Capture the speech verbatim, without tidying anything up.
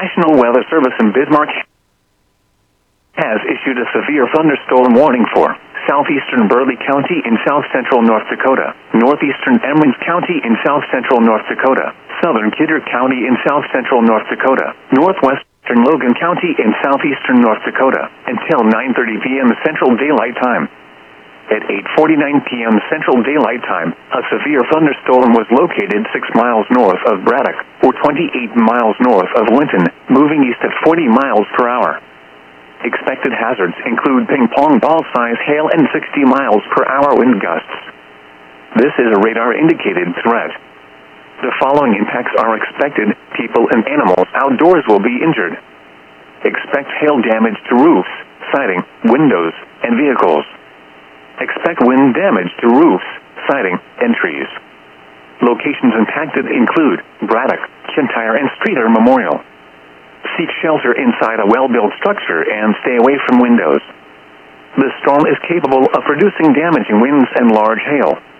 National Weather Service in Bismarck has issued a severe thunderstorm warning for southeastern Burleigh County in south-central North Dakota, northeastern Emmons County in south-central North Dakota, southern Kidder County in south-central North Dakota, northwestern Logan County in southeastern North Dakota, until nine thirty p.m. Central Daylight Time. At eight forty-nine p.m. Central Daylight Time, a severe thunderstorm was located six miles north of Braddock, or twenty-eight miles north of Linton, moving east at forty miles per hour. Expected hazards include ping-pong ball-size hail and sixty miles per hour wind gusts. This is a radar-indicated threat. The following impacts are expected. People and animals outdoors will be injured. Expect hail damage to roofs, siding, windows, and vehicles. Expect wind damage to roofs, siding, and trees. Locations impacted include Braddock, Kintyre, and Streeter Memorial. Seek shelter inside a well-built structure and stay away from windows. The storm is capable of producing damaging winds and large hail.